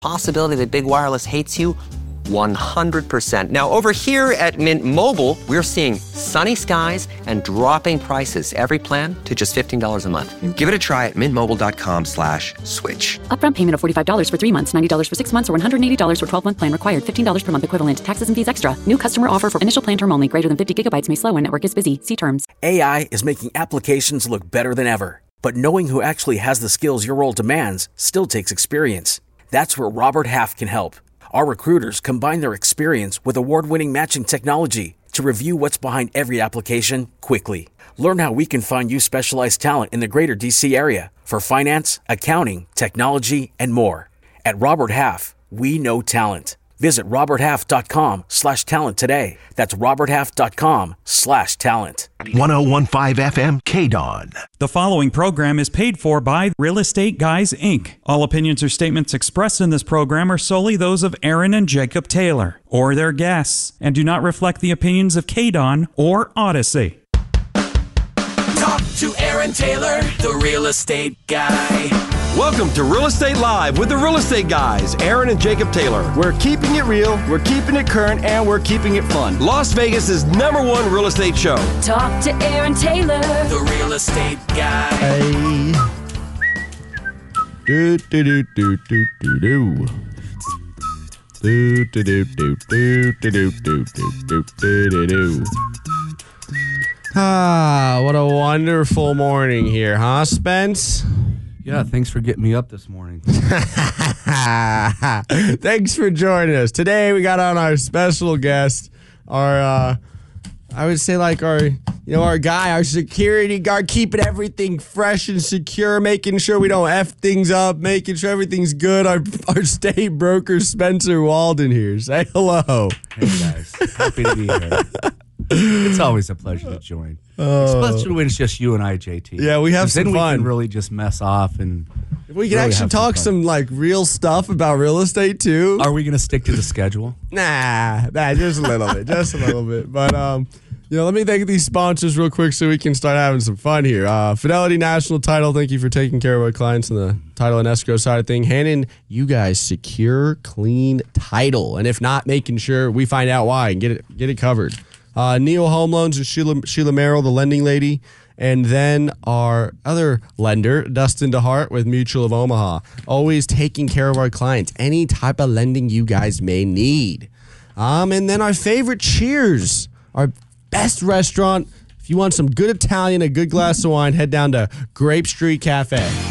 Possibility that Big Wireless hates you? 100%. Now, over here at Mint Mobile, we're seeing sunny skies and dropping prices. Every plan to just $15 a month. Give it a try at mintmobile.com/switch. Upfront payment of $45 for 3 months, $90 for 6 months, or $180 for 12-month plan required. $15 per month equivalent. Taxes and fees extra. New customer offer for initial plan term only. Greater than 50 gigabytes may slow when network is busy. See terms. AI is making applications look better than ever. But knowing who actually has the skills your role demands still takes experience. That's where Robert Half can help. Our recruiters combine their experience with award-winning matching technology to review what's behind every application quickly. Learn how we can find you specialized talent in the greater DC area for finance, accounting, technology, and more. At Robert Half, we know talent. Visit roberthalf.com/talent today. That's roberthalf.com/talent. 1015 FM KDON. The following program is paid for by Real Estate Guys, Inc. All opinions or statements expressed in this program are solely those of Aaron and Jacob Taylor or their guests and do not reflect the opinions of KDON or Odyssey. Talk to Aaron Taylor, the real estate guy. Welcome to Real Estate Live with the Real Estate Guys, Aaron and Jacob Taylor. We're keeping it real, we're keeping it current, and we're keeping it fun. Las Vegas's #1 real estate show. Talk to Aaron Taylor, the real estate guy. Hey. Do do do do do do do. Do do do do do do do do do do do. Ah, what a wonderful morning here, huh, Spence? Yeah, thanks for getting me up this morning. Thanks for joining us. Today we got on our special guest, our I would say like our guy, our security guard, keeping everything fresh and secure, making sure we don't F things up, making sure everything's good. Our state broker, Spencer Walden here. Say hello. Hey guys, happy to be here. It's always a pleasure to join. Especially when it's just you and I, JT. Yeah, we have some fun. fun. We can really just mess off and we can really actually talk some like real stuff about real estate too. Are we going to stick to the schedule? Nah, just a little bit, just a little bit. But let me thank these sponsors real quick so we can start having some fun here. Fidelity National Title, thank you for taking care of our clients on the title and escrow side of thing. Handing you guys secure, clean title, and if not, making sure we find out why and get it covered. Neo Home Loans and Sheila Merrill, the lending lady. And then our other lender, Dustin DeHart with Mutual of Omaha. Always taking care of our clients. Any type of lending you guys may need. And then our favorite Cheers, our best restaurant. If you want some good Italian, a good glass of wine, head down to Grape Street Cafe.